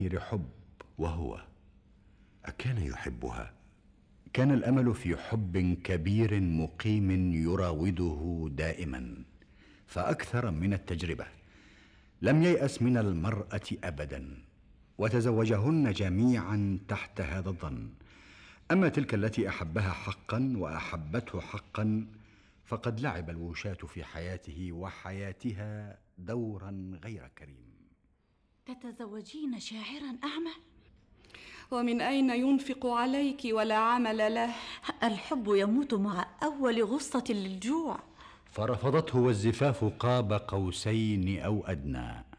حب، وهو أكان يحبها؟ كان الأمل في حب كبير مقيم يراوده دائما، فأكثر من التجربة. لم ييأس من المرأة أبدا، وتزوجهن جميعا تحت هذا الظن. أما تلك التي أحبها حقا وأحبته حقا، فقد لعب الوشاة في حياته وحياتها دورا غير كريم. تتزوجين شاعرا أعمى؟ ومن أين ينفق عليك ولا عمل له؟ الحب يموت مع أول غصة للجوع. فرفضته، والزفاف قاب قوسين أو أدنى.